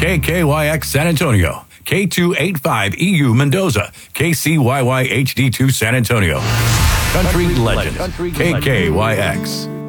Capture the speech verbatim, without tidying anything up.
K K Y X San Antonio, K two eighty-five E U Mendoza, K C Y Y H D two San Antonio. Country, Country legend, Legend. K K Y X.